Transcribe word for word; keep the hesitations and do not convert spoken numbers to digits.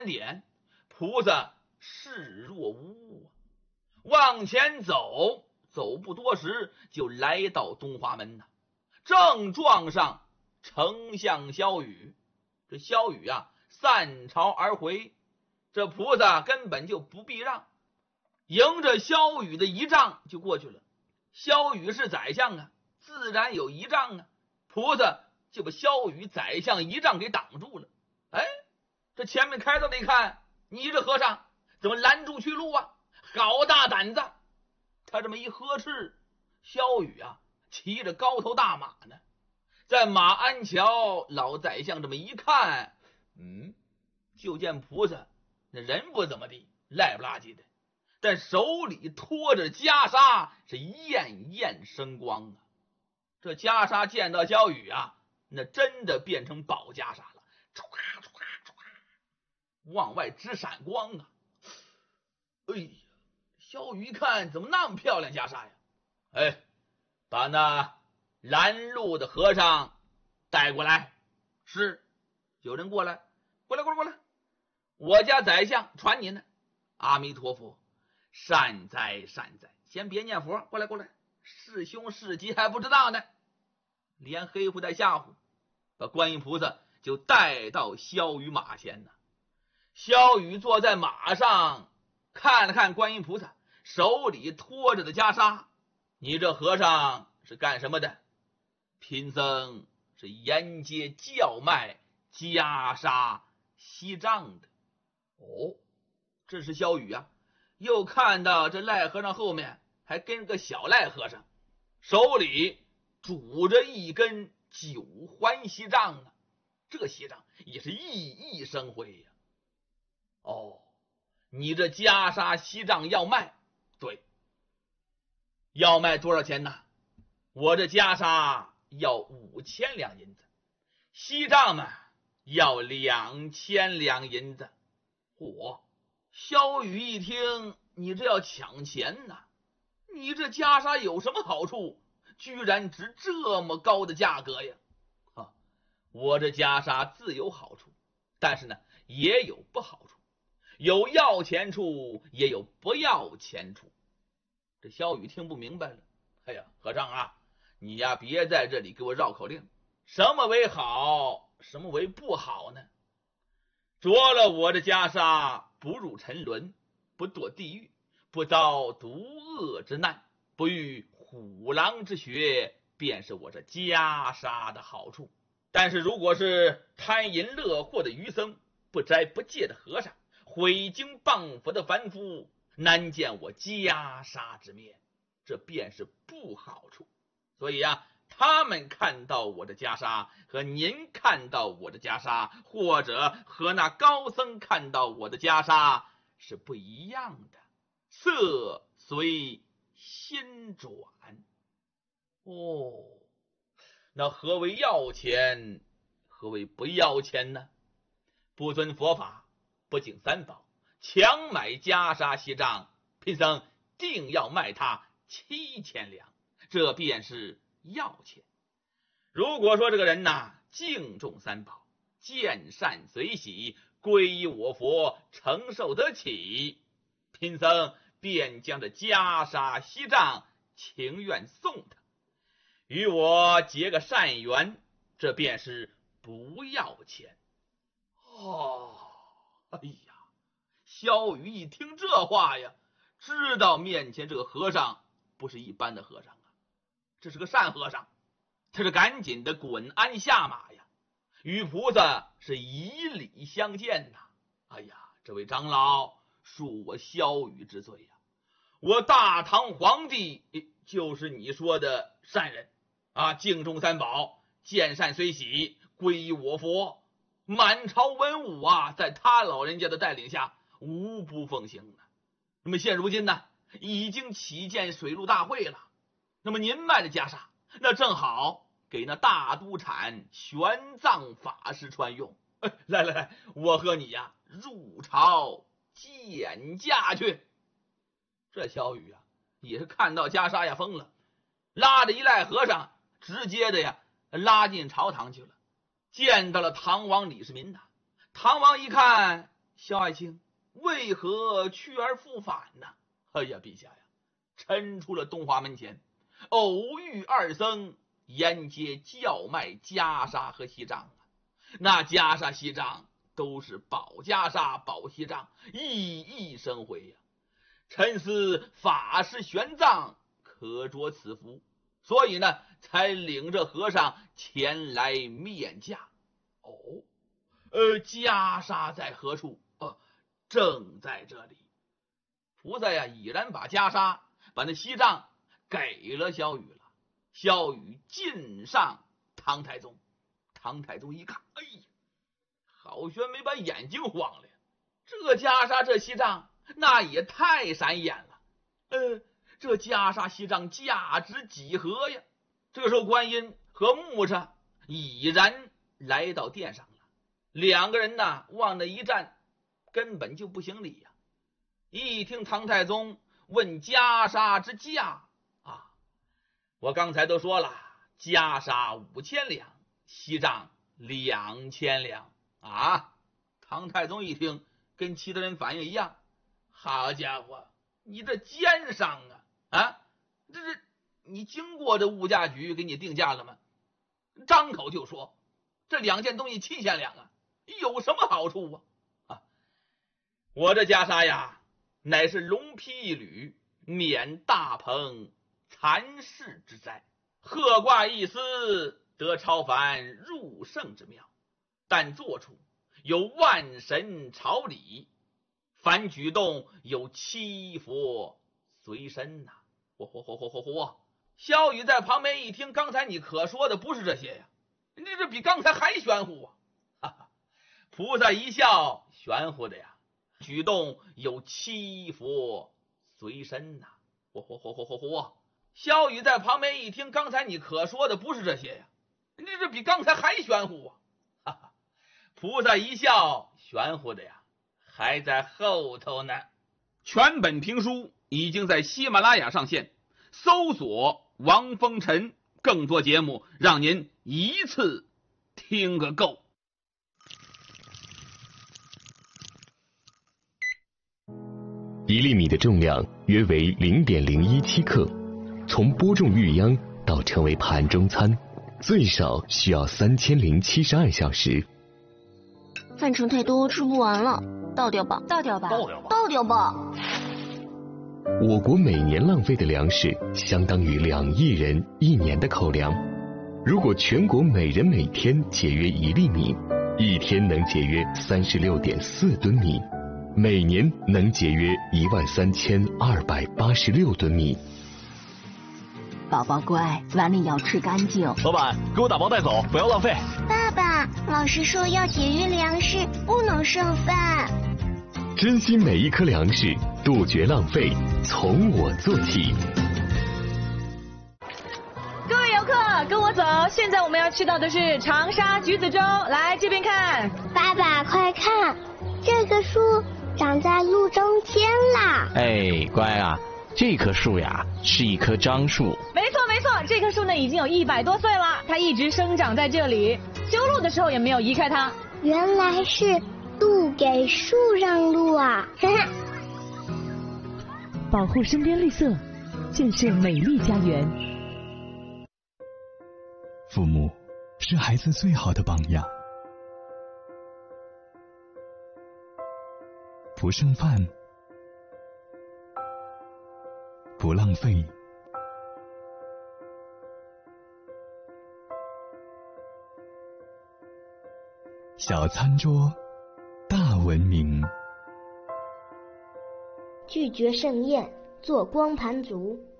点，菩萨视若无物啊。往前走，走不多时就来到东华门呐，正撞上丞相萧雨。这萧雨啊散朝而回，这菩萨根本就不避让，迎着萧雨的仪仗就过去了。萧雨是宰相啊，自然有仪仗啊，菩萨就把萧雨宰相仪仗给挡住了。哎，这前面开道的一看，你这和尚怎么拦住去路啊？好大胆子！他这么一呵斥，萧雨啊骑着高头大马呢，在马鞍桥，老宰相这么一看，嗯，就见菩萨那人不怎么地，赖不拉几的，但手里托着袈裟，是艳艳生光啊。这袈裟见到萧雨啊，那真的变成宝袈裟了，唰唰唰，往外直闪光啊！哎呀，萧雨一看，怎么那么漂亮袈裟呀？哎，把那拦路的和尚带过来。是，有人过来，过来，过来，过来，我家宰相传你呢。阿弥陀佛，善哉善哉，先别念佛，过来，过来，是凶是吉还不知道呢。连黑不带吓唬，把观音菩萨就带到萧雨马前呢。萧雨坐在马上，看了看观音菩萨手里托着的袈裟。你这和尚是干什么的？贫僧是沿街叫卖袈裟锡杖的。哦，这是萧雨啊，又看到这赖和尚后面还跟个小赖和尚，手里拄着一根九环锡杖啊，这锡杖也是熠熠生辉呀、啊。哦，你这袈裟锡杖要卖？对，要卖多少钱呢？我这袈裟要五千两银子，锡杖嘛要两千两银子。嚯！萧雨一听，你这要抢钱呐？你这袈裟有什么好处，居然值这么高的价格呀？啊，我这袈裟自有好处，但是呢也有不好处，有要钱处，也有不要钱处。这萧雨听不明白了。哎呀，和尚啊，你呀别在这里给我绕口令，什么为好，什么为不好呢？着了我的袈裟，不入沉沦，不堕地狱，不遭毒恶之难，不遇虎狼之血，便是我这袈裟的好处。但是如果是贪淫乐祸的愚僧，不斋不戒的和尚，毁经谤佛的凡夫，难见我袈裟之面，这便是不好处。所以啊，他们看到我的袈裟和您看到我的袈裟，或者和那高僧看到我的袈裟是不一样的，色随心转。哦，那何为要钱，何为不要钱呢？不遵佛法，不敬三宝，强买袈裟锡杖，贫僧定要卖他七千两，这便是要钱。如果说这个人呐敬重三宝，见善随喜，皈依我佛，承受得起，贫僧便将这袈裟锡杖情愿送他，与我结个善缘，这便是不要钱。哦，哎呀，萧雨一听这话呀，知道面前这个和尚不是一般的和尚啊，这是个善和尚。他是赶紧的滚鞍下马呀，与菩萨是以礼相见呐。哎呀，这位长老，恕我萧雨之罪呀！我大唐皇帝就是你说的善人啊，敬重三宝，见善随喜，皈依我佛，满朝文武啊，在他老人家的带领下无不奉行呢。那么现如今呢，已经起见水陆大会了，那么您卖的袈裟那正好给那大都产玄奘法师穿用。来来来，我和你呀入朝见驾去。这萧雨啊也是看到袈裟呀疯了，拉着一赖和尚直接的呀拉进朝堂去了。见到了唐王李世民呐，唐王一看小爱卿为何去而复返呢？哎呀，陛下呀，臣出了东华门前，偶遇二僧，沿街叫卖袈裟和锡杖啊。那袈裟锡杖都是宝袈裟、宝锡杖，熠熠生辉呀、啊。臣思法师玄奘可着此符，所以呢，才领着和尚前来面驾。哦，呃，袈裟在何处？呃，正在这里。菩萨呀，已然把袈裟、把那锡杖给了萧雨了。萧雨进上唐太宗，唐太宗一看，哎呀，好悬没把眼睛晃了呀！这袈裟、这锡杖，那也太闪眼了。呃，这袈裟锡杖价值几何呀？这个时候，观音和木吒已然来到殿上了。两个人呢，往那一站，根本就不行礼呀、啊。一听唐太宗问袈裟之价啊，我刚才都说了，袈裟五千两，锡杖两千两啊！唐太宗一听，跟其他人反应一样，好家伙，你这奸商啊！啊，这是你经过这物价局给你定价了吗？张口就说这两件东西七千两啊，有什么好处啊？啊，我这袈裟呀，乃是龙披一缕，免大鹏残世之灾，鹤挂一丝，得超凡入圣之妙。但做出有万神朝礼，凡举动有七佛随身呐、啊！嚯嚯嚯嚯嚯嚯！萧雨在旁边一听，刚才你可说的不是这些呀？你这比刚才还玄乎啊！哈哈，菩萨一笑，玄乎的呀，举动有七佛随身呐、啊！嚯嚯嚯嚯嚯嚯！萧雨在旁边一听，刚才你可说的不是这些呀？你这比刚才还玄乎啊！哈哈，菩萨一笑，玄乎的呀，还在后头呢。全本评书已经在喜马拉雅上线，搜索王风尘，更多节目让您一次听个够。 一粒米的重量约为 零点零一七 克，从播种育秧到成为盘中餐，最少需要三千零七十二小时。 饭盛太多，吃不完了，倒掉吧， 倒掉吧， 倒掉吧， 倒掉吧。 我国每年浪费的粮食相当于两亿人一年的口粮。如果全国每人每天节约一粒米，一天能节约 三十六点四吨米，每年能节约一万三千二百八十六吨米。 宝宝乖，碗里要吃干净。 老板，给我打包带走，不要浪费。 爸爸，老师说要节约粮食，不能剩饭。 珍惜每一颗粮食，杜绝浪费，从我做起。 各位游客，跟我走，现在我们要去到的是长沙橘子洲，来这边看。 爸爸，快看，这个树长在路中间啦！ 哎，乖啊，这棵树呀是一棵樟树。 没错没错，这棵树呢已经有一百多岁了，它一直生长在这里，修路的时候也没有移开它。 原来是路给树让路啊！ 保护身边绿色，建设美丽家园。 父母是孩子最好的榜样。不剩饭，不浪费，小餐桌，大文明。 拒绝盛宴，做光盘族。